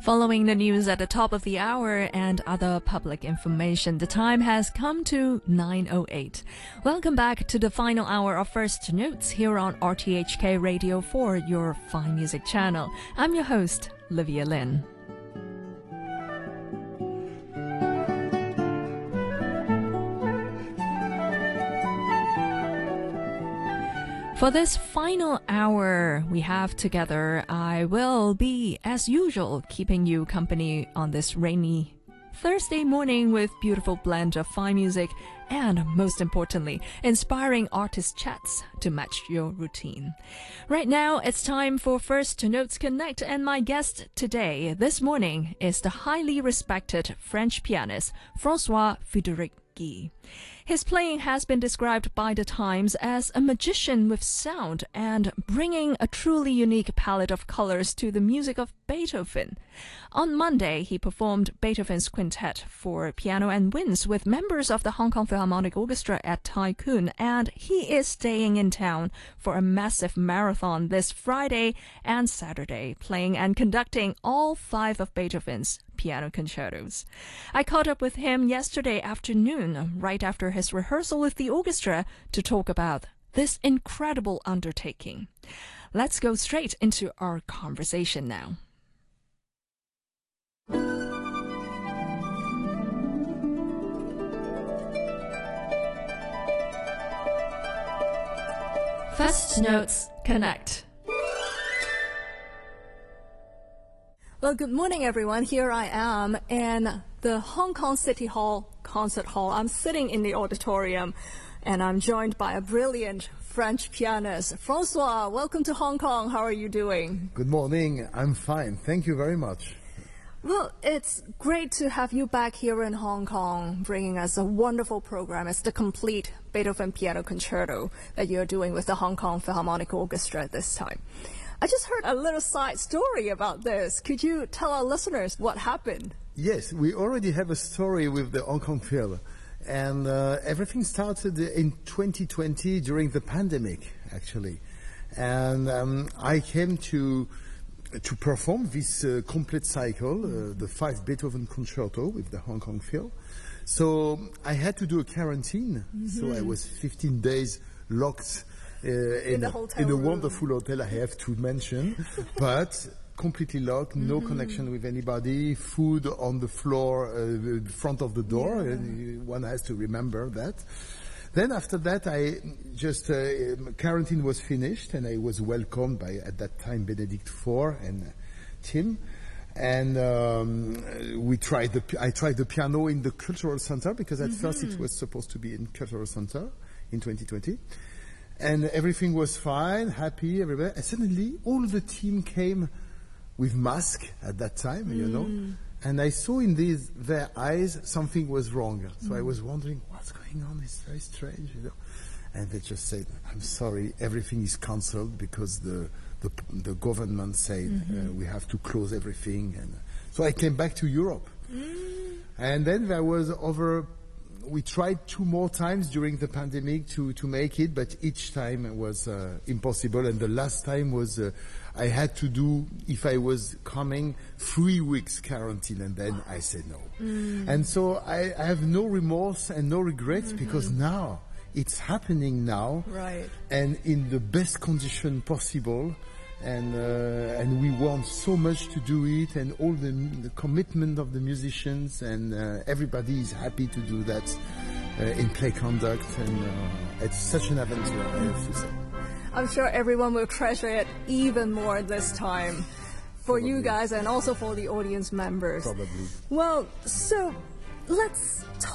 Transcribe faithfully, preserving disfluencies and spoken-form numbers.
Following the news at the top of the hour and other public information, the time has come to nine oh eight. Welcome back to the final hour of First Notes here on R T H K Radio four, your fine music channel. I'm your host, Livia Lin. For this final hour we have together, I will be, as usual, keeping you company on this rainy Thursday morning with beautiful blend of fine music and, most importantly, inspiring artist chats to match your routine. Right now, it's time for First Notes Connect, and my guest today, this morning, is the highly respected French pianist François Frédéric Guy. His playing has been described by the Times as a magician with sound and bringing a truly unique palette of colors to the music of Beethoven. On Monday, he performed Beethoven's Quintet for piano and winds with members of the Hong Kong Philharmonic Orchestra at Tai Kwun, and he is staying in town for a massive marathon this Friday and Saturday, playing and conducting all five of Beethoven's piano concertos. I caught up with him yesterday afternoon, right after his rehearsal with the orchestra, to talk about this incredible undertaking. Let's go straight into our conversation now. First Notes Connect. Well, good morning, everyone. Here I am in the Hong Kong City Hall Concert Hall. I'm sitting in the auditorium, and I'm joined by a brilliant French pianist. François, welcome to Hong Kong. How are you doing? Good morning. I'm fine. Thank you very much. Well, it's great to have you back here in Hong Kong, bringing us a wonderful program. It's the complete Beethoven Piano Concerto that you're doing with the Hong Kong Philharmonic Orchestra this time. I just heard a little side story about this. Could you tell our listeners what happened? Yes, we already have a story with the Hong Kong Phil. And uh, everything started in twenty twenty during the pandemic, actually. And um, I came to to perform this uh, complete cycle, uh, the five Beethoven concerto with the Hong Kong Phil. So I had to do a quarantine. Mm-hmm. So I was fifteen days locked Uh, in, in, a, in a wonderful room. hotel I have to mention, but completely locked, no mm-hmm. connection with anybody, food on the floor, uh, front of the door, yeah. uh, one has to remember that. Then after that, I just, uh, quarantine was finished, and I was welcomed by, at that time, Benedict Four and Tim. And um, we tried the, I tried the piano in the Cultural Center, because at mm-hmm. first it was supposed to be in Cultural Center in twenty twenty. And everything was fine, happy, everybody. And suddenly, all the team came with masks at that time, mm. you know. And I saw in these, their eyes something was wrong. So mm. I was wondering, what's going on? It's very strange, you know. And they just said, I'm sorry, everything is cancelled because the the, the government said mm-hmm. uh, we have to close everything. And so I came back to Europe. Mm. And then there was over... We tried two more times during the pandemic to, to make it, but each time it was uh, impossible. And the last time was uh, I had to do, if I was coming, three weeks quarantine, and then I said no. Mm. And so I, I have no remorse and no regrets mm-hmm. because now it's happening now, right. and in the best condition possible. And uh, and we want so much to do it, and all the, the commitment of the musicians, and uh, everybody is happy to do that uh, in play conduct, and uh, it's such an adventure, I have to say. I'm sure everyone will treasure it even more this time, for Probably. You guys and also for the audience members. Probably. Well, so let's talk